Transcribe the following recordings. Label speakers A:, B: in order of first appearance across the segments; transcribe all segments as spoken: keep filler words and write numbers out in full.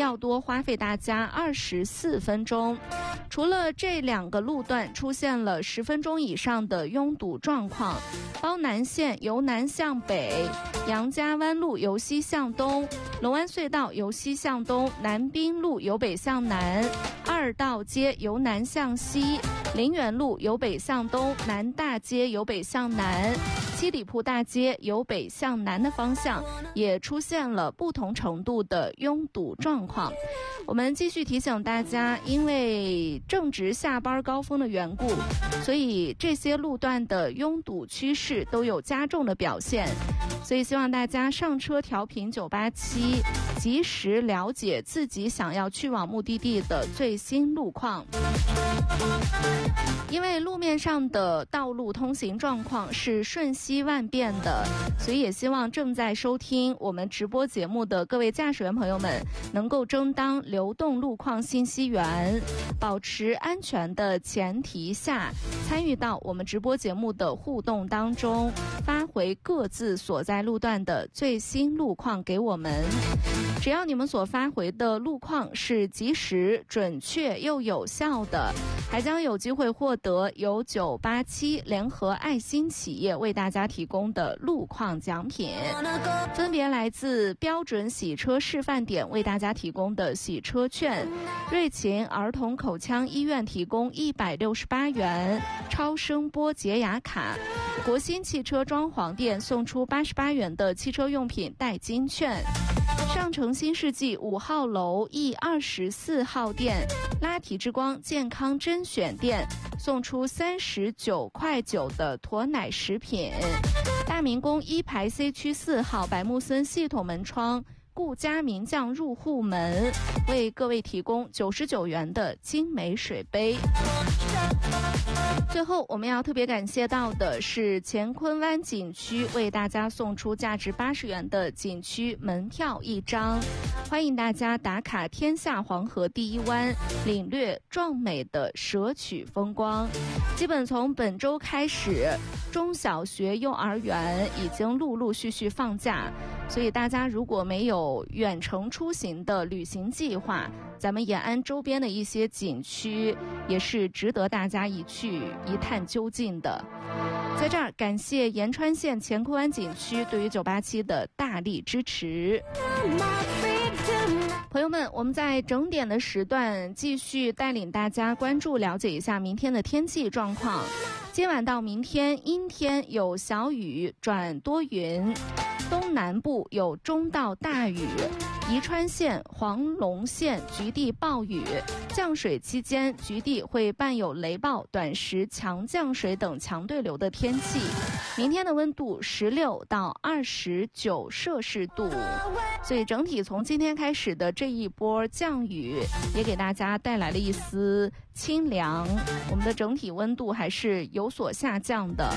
A: 要多花费大家二十四分钟。除了这两个路段出现了十分钟以上的拥堵状况，包南线由南向北，杨家湾路由西向东，龙湾隧道由西向东，南滨路由北向南，二道街由南向西，林园路由北向东，南大街由北向南，七里铺大街由北向南的方向也出现了不同程度的拥堵状况。我们继续提醒大家，因为正值下班高峰的缘故，所以这些路段的拥堵趋势都有加重的表现，所以希望大家上车调频九八七，及时了解自己想要去往目的地的最新路况。因为路面上的道路通行状况是瞬息万变的，所以也希望正在收听我们直播节目的各位驾驶员朋友们能够争当流动路况信息员，保持安全的前提下，参与到我们直播节目的互动当中，发回各自所在路段的最新路况给我们。只要你们所发回的路况是及时、准确又有效的，还将有机会获得由九八七联合爱心企业为大家提供的路况奖品，分别来自标准洗车示范点为大家提供的洗车券，瑞琴儿童口腔医院提供一百六十八元超声波洁牙卡，国新汽车装潢店送出八十八元的汽车用品代金券，上城新世纪五号楼 E 二十四号店拉提之光健康甄选店送出三十九块九的驼奶食品，大明宫一排 C 区四号百木森系统门窗顾家名将入户门为各位提供九十九元的精美水杯。最后我们要特别感谢到的是乾坤湾景区为大家送出价值八十元的景区门票一张，欢迎大家打卡天下黄河第一湾，领略壮美的蛇曲风光。基本从本周开始，中小学幼儿园已经陆陆续续放假，所以大家如果没有远程出行的旅行计划，咱们延安周边的一些景区也是值得大家一去一探究竟的。在这儿感谢延川县乾坤湾景区对于九八七的大力支持。朋友们，我们在整点的时段继续带领大家关注了解一下明天的天气状况。今晚到明天阴天有小雨转多云，东南部有中到大雨，宜川县、黄龙县局地暴雨，降水期间局地会伴有雷暴、短时强降水等强对流的天气。明天的温度十六到二十九摄氏度，所以整体从今天开始的这一波降雨也给大家带来了一丝清凉，我们的整体温度还是有所下降的。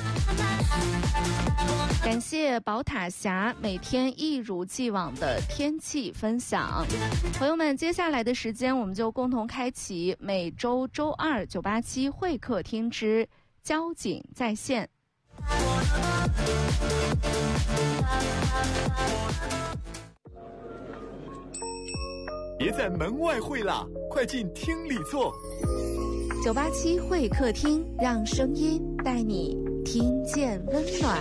A: 感谢宝塔峡每天一如既往的天气分享。朋友们，接下来的时间我们就共同开启每周周二九八七会客厅之交警在线。
B: 别在门外会啦，快进厅里坐。
A: 九八七会客厅，让声音带你听见温暖。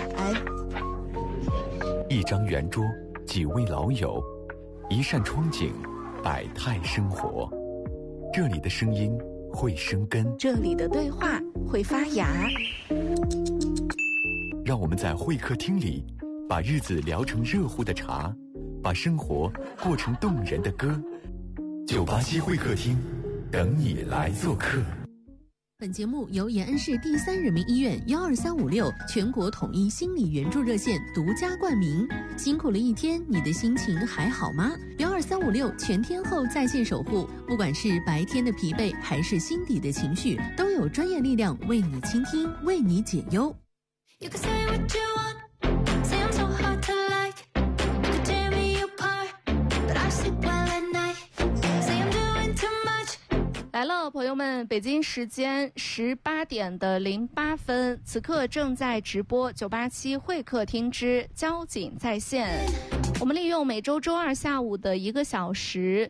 B: 一张圆桌，几位老友，一扇窗景，百态生活。这里的声音会生根，
A: 这里的对话会发芽。
B: 让我们在会客厅里，把日子聊成热乎的茶，把生活过成动人的歌。九八七会客厅，等你来做客。
C: 本节目由延安市第三人民医院幺二三五六全国统一心理援助热线独家冠名。辛苦了一天，你的心情还好吗？幺二三五六全天候在线守护，不管是白天的疲惫还是心底的情绪，都有专业力量为你倾听，为你解忧。You can say what you want, say I'm so hard to like. You can tear me apart, but I sleep well at night. Say I'm doing too much.
A: 来了，朋友们，北京时间十八点的零八分，此刻正在直播九八七会客厅之交警在线。我们利用每周周二下午的一个小时，